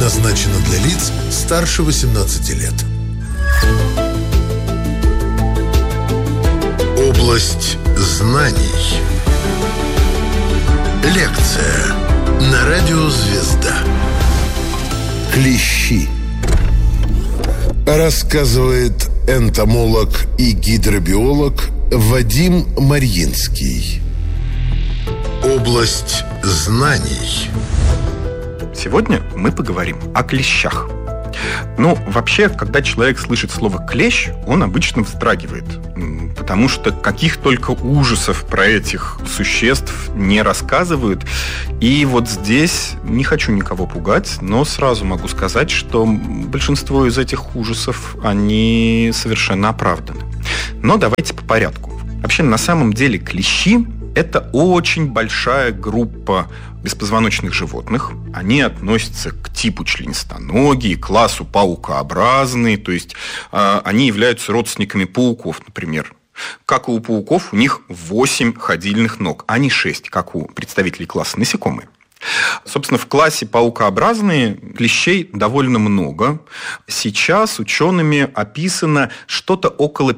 Предназначено для лиц старше 18 лет. Область знаний. Лекция на радио «Звезда». Клещи. Рассказывает энтомолог и гидробиолог Вадим Марьинский. Область знаний. Сегодня мы поговорим о клещах. Вообще, когда человек слышит слово «клещ», он обычно вздрагивает, потому что каких только ужасов про этих существ не рассказывают. И вот здесь не хочу никого пугать, но сразу могу сказать, что большинство из этих ужасов, они совершенно оправданы. Но давайте по порядку. Вообще, на самом деле, клещи – это очень большая группа беспозвоночных животных. Они относятся к типу членистоногие, классу паукообразные, то есть они являются родственниками пауков, например. Как и у пауков, у них 8 ходильных ног, а не 6, как у представителей класса насекомые. Собственно, в классе паукообразные клещей довольно много. Сейчас учеными описано что-то около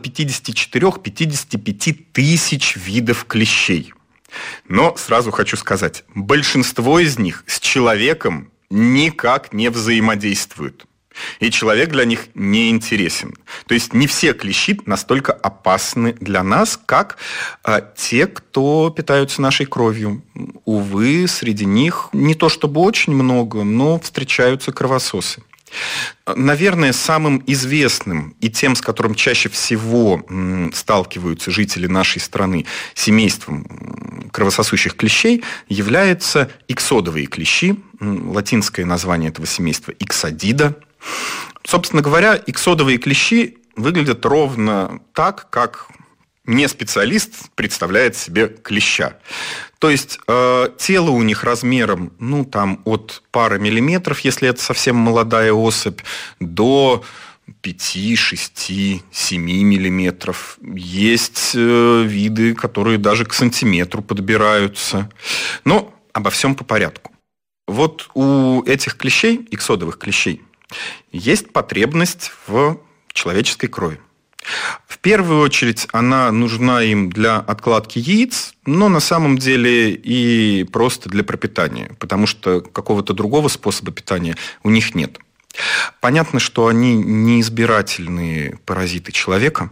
54-55 тысяч видов клещей. Но сразу хочу сказать, большинство из них с человеком никак не взаимодействуют. И человек для них не интересен. То есть не все клещи настолько опасны для нас, как те, кто питаются нашей кровью. Увы, среди них не то чтобы очень много, но встречаются кровососы. Наверное, самым известным и тем, с которым чаще всего сталкиваются жители нашей страны, семейством кровососущих клещей, являются иксодовые клещи. Латинское название этого семейства – иксодида. Собственно говоря, иксодовые клещи выглядят ровно так, как не специалист представляет себе клеща. То есть тело у них размером от пары миллиметров, если это совсем молодая особь, до 5, 6, 7 миллиметров. Есть виды, которые даже к сантиметру подбираются. Но обо всем по порядку. Вот у этих клещей, иксодовых клещей, есть потребность в человеческой крови. В первую очередь она нужна им для откладки яиц, но на самом деле и просто для пропитания, потому что какого-то другого способа питания у них нет. Понятно, что они неизбирательные паразиты человека.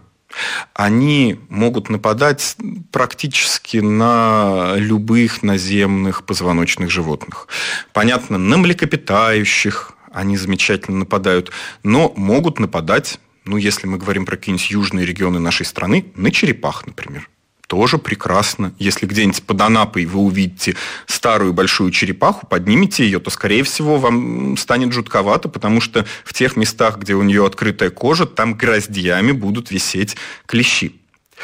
Они могут нападать практически на любых наземных позвоночных животных. Понятно, на млекопитающих они замечательно нападают, но могут нападать, если мы говорим про какие-нибудь южные регионы нашей страны, на черепах, например. Тоже прекрасно. Если где-нибудь под Анапой вы увидите старую большую черепаху, поднимите ее, то, скорее всего, вам станет жутковато, потому что в тех местах, где у нее открытая кожа, там гроздьями будут висеть клещи.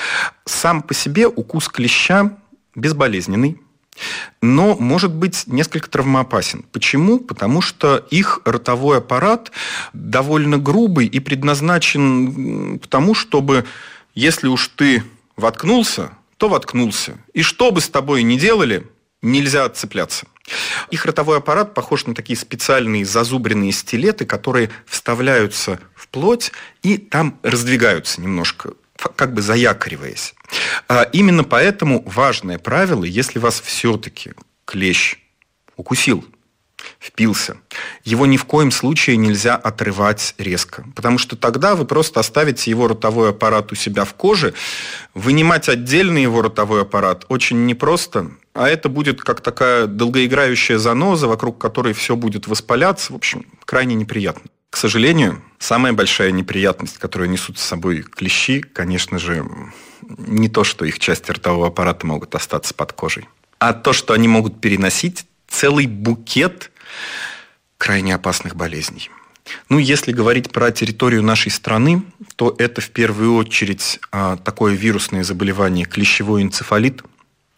Сам по себе укус клеща безболезненный, но может быть несколько травмоопасен. Почему? Потому что их ротовой аппарат довольно грубый и предназначен к тому, чтобы, если уж ты воткнулся, то воткнулся. И что бы с тобой ни делали, нельзя отцепляться. Их ротовой аппарат похож на такие специальные зазубренные стилеты, которые вставляются в плоть и там раздвигаются немножко, как бы заякориваясь. Именно поэтому важное правило, если вас все-таки клещ укусил, впился, его ни в коем случае нельзя отрывать резко, потому что тогда вы просто оставите его ротовой аппарат у себя в коже. Вынимать отдельно его ротовой аппарат очень непросто, а это будет как такая долгоиграющая заноза, вокруг которой все будет воспаляться. В общем, крайне неприятно. К сожалению, самая большая неприятность, которую несут с собой клещи, конечно же, не то, что их части ротового аппарата могут остаться под кожей, а то, что они могут переносить целый букет крайне опасных болезней. Если говорить про территорию нашей страны, то это в первую очередь такое вирусное заболевание клещевой энцефалит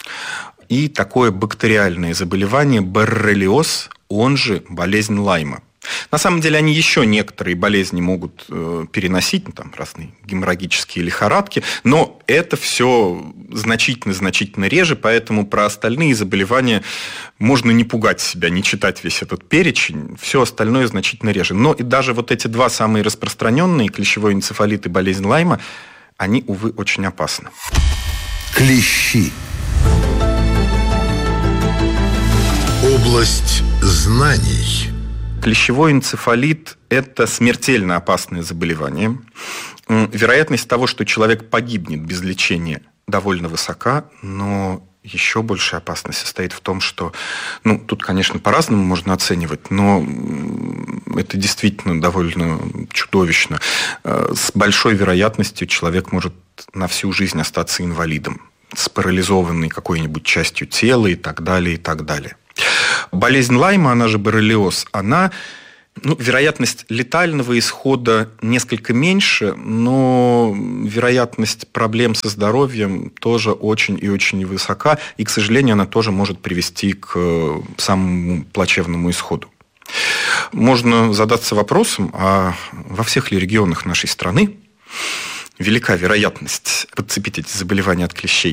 и такое бактериальное заболевание боррелиоз, он же болезнь Лайма. На самом деле они еще некоторые болезни могут переносить, там разные геморрагические лихорадки, но это все значительно реже, поэтому про остальные заболевания можно не пугать себя, не читать весь этот перечень, все остальное значительно реже. Но и даже вот эти два самые распространенные, клещевой энцефалит и болезнь Лайма, они, увы, очень опасны. Клещи. Область знаний. Клещевой энцефалит – это смертельно опасное заболевание. Вероятность того, что человек погибнет без лечения, довольно высока, но еще большая опасность состоит в том, что, тут, конечно, по-разному можно оценивать, но это действительно довольно чудовищно. С большой вероятностью человек может на всю жизнь остаться инвалидом, с парализованной какой-нибудь частью тела и так далее, и так далее. Болезнь Лайма, она же боррелиоз, она, вероятность летального исхода несколько меньше, но вероятность проблем со здоровьем тоже очень и очень высока, и, к сожалению, она тоже может привести к самому плачевному исходу. Можно задаться вопросом, а во всех ли регионах нашей страны велика вероятность подцепить эти заболевания от клещей?